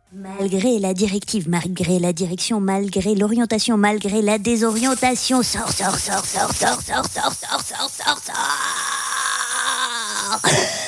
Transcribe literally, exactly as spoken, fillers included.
Malgré la directive, malgré la direction, malgré l'orientation, malgré la désorientation, sors, sors, sors, sors, sors, sors, sors, sors, sors, sors, sors.